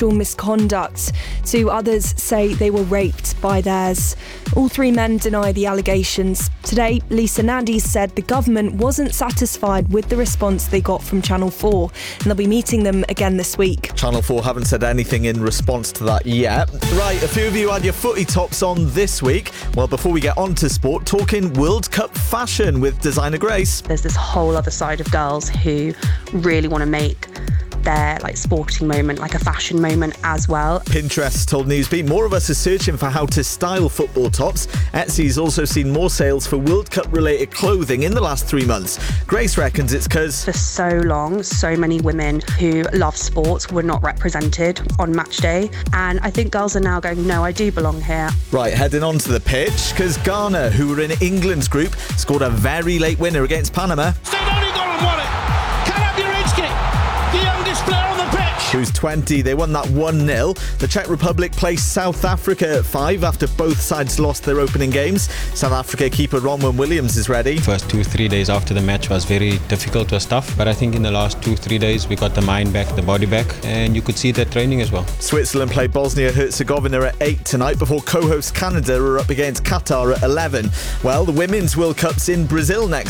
sexual misconduct. 2 others say they were raped by theirs. All 3 men deny the allegations. Today, Lisa Nandy said the government wasn't satisfied with the response they got from Channel 4, and they'll be meeting them again this week. Channel 4 haven't said anything in response to that yet. Right, a few of you had your footy tops on this week. Well, before we get on to sport, talking World Cup fashion with designer Grace. There's this whole other side of girls who really want to make their sporting moment like a fashion moment as well. Pinterest told Newsbeat more of us are searching for how to style football tops. Etsy's also seen more sales for World Cup related clothing in the last 3 months. Grace reckons it's because for so long, so many women who love sports were not represented on match day, and I think girls are now going, no, I do belong here. Right, heading on to the pitch, because Ghana, who were in England's group, scored a very late winner against Panama. They've only gone and won it. The youngest player on the pitch. Who's 20. They won that 1-0. The Czech Republic placed South Africa at 5 after both sides lost their opening games. South Africa keeper Ronwen Williams is ready. First 2-3 days after the match was very difficult, was tough, but I think in the last 2-3 days we got the mind back, the body back, and you could see that training as well. Switzerland play Bosnia-Herzegovina at 8 tonight before co-host Canada are up against Qatar at 11. Well, the Women's World Cup's in Brazil next